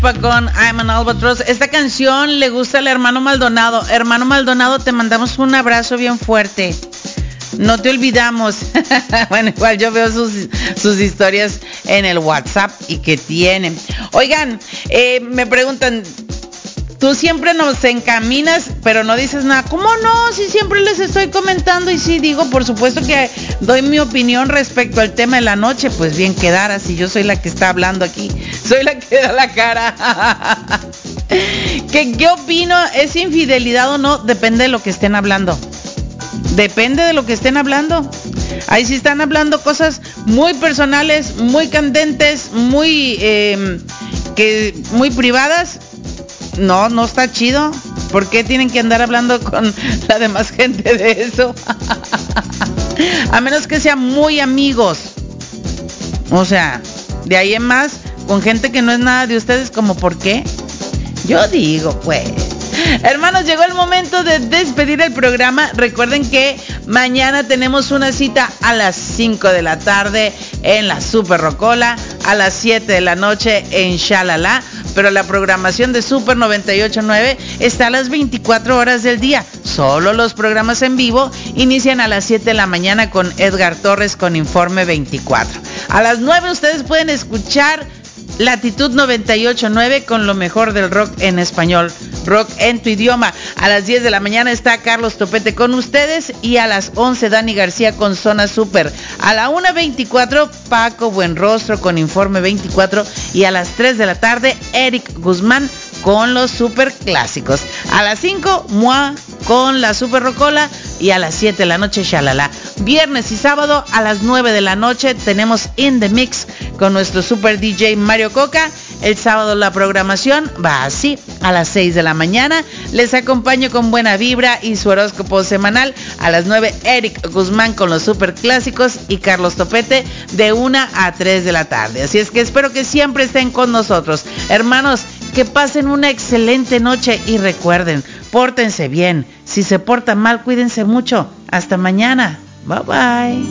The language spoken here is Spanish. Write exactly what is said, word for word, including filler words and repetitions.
Con I'm an Albatross. Esta canción le gusta al hermano Maldonado. Hermano Maldonado, te mandamos un abrazo bien fuerte. No te olvidamos. Bueno, igual yo veo sus, sus historias en el WhatsApp y que tienen. Oigan, eh, me preguntan, tú siempre nos encaminas, pero no dices nada. ¿Cómo no? Si siempre les estoy comentando. Y sí, digo, por supuesto que doy mi opinión respecto al tema de la noche. Pues bien quedara, si yo soy la que está hablando aquí. Soy la que da la cara. ¿Qué, ¿Qué opino? ¿Es infidelidad o no? Depende de lo que estén hablando. Depende de lo que estén hablando. Ahí sí están hablando cosas muy personales, muy candentes, muy, eh, que, muy privadas. No, no está chido. ¿Por qué tienen que andar hablando con la demás gente de eso? A menos que sean muy amigos. O sea, de ahí en más, con gente que no es nada de ustedes, ¿como por qué? Yo digo, pues. Hermanos, llegó el momento de despedir el programa. Recuerden que mañana tenemos una cita a las cinco de la tarde en la Super Rocola, a las siete de la noche en Shalala. Pero la programación de Super noventa y ocho punto nueve está a las veinticuatro horas del día. Solo los programas en vivo inician a las siete de la mañana con Edgar Torres con Informe veinticuatro. A las nueve ustedes pueden escuchar Latitud noventa y ocho punto nueve con lo mejor del rock en español, rock en tu idioma. A las diez de la mañana está Carlos Topete con ustedes y a las once Dani García con Zona Super. A la una veinticuatro Paco Buenrostro con Informe veinticuatro y a las tres de la tarde Eric Guzmán con los super clásicos. A las cinco Mua con la Super Rocola y a las siete de la noche Shalala. Viernes y sábado a las nueve de la noche tenemos In The Mix con nuestro super D J Mario Coca. El sábado la programación va así. A las seis de la mañana les acompaño con buena vibra y su horóscopo semanal. A las nueve Eric Guzmán con los super clásicos y Carlos Topete de una a tres de la tarde. Así es que espero que siempre estén con nosotros. Hermanos, que pasen una excelente noche y recuerden, pórtense bien. Si se portan mal, cuídense mucho. Hasta mañana. Bye bye.